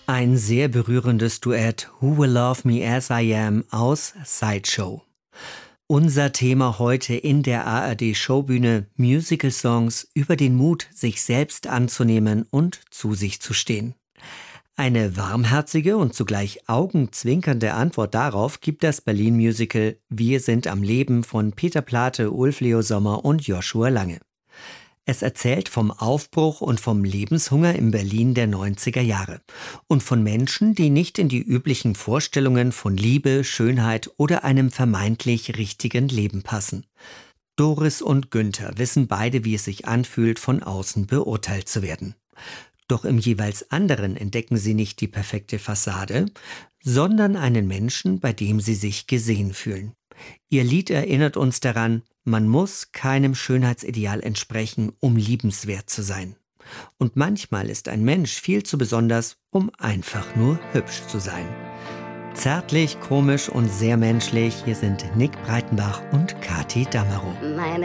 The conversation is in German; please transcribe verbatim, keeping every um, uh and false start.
Ein sehr berührendes Duett Who Will Love Me As I Am aus Sideshow. Unser Thema heute in der A R D-Showbühne: Musical-Songs über den Mut, sich selbst anzunehmen und zu sich zu stehen. Eine warmherzige und zugleich augenzwinkernde Antwort darauf gibt das Berlin-Musical Wir sind am Leben von Peter Plate, Ulf Leo Sommer und Joshua Lange. Es erzählt vom Aufbruch und vom Lebenshunger im Berlin der neunziger Jahre und von Menschen, die nicht in die üblichen Vorstellungen von Liebe, Schönheit oder einem vermeintlich richtigen Leben passen. Doris und Günther wissen beide, wie es sich anfühlt, von außen beurteilt zu werden. Doch im jeweils anderen entdecken sie nicht die perfekte Fassade, sondern einen Menschen, bei dem sie sich gesehen fühlen. Ihr Lied erinnert uns daran: Man muss keinem Schönheitsideal entsprechen, um liebenswert zu sein. Und manchmal ist ein Mensch viel zu besonders, um einfach nur hübsch zu sein. Zärtlich, komisch und sehr menschlich, hier sind Nick Breitenbach und Kati Damerow. Meine